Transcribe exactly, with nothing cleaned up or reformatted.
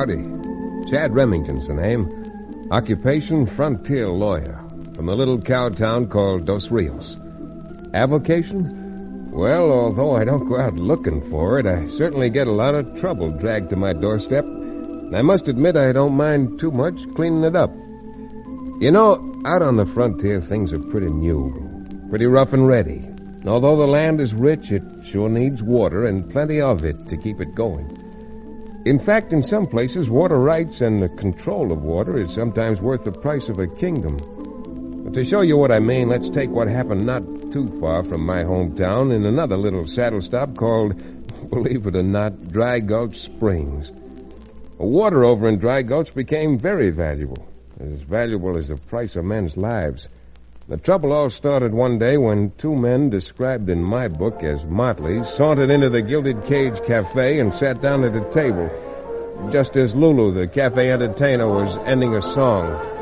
Howdy. Chad Remington's the name. Occupation, frontier lawyer. From the little cow town called Dos Rios. Avocation? Well, although I don't go out looking for it, I certainly get a lot of trouble dragged to my doorstep. And I must admit I don't mind too much cleaning it up. You know, out on the frontier, things are pretty new. Pretty rough and ready. Although the land is rich, it sure needs water and plenty of it to keep it going. In fact, in some places, water rights and the control of water is sometimes worth the price of a kingdom. But to show you what I mean, let's take what happened not too far from my hometown in another little saddle stop called, believe it or not, Dry Gulch Springs. Water over in Dry Gulch became very valuable, as valuable as the price of men's lives. The trouble all started one day when two men described in my book as motleys sauntered into the Gilded Cage Cafe and sat down at a table, just as Lulu, the cafe entertainer, was ending a song.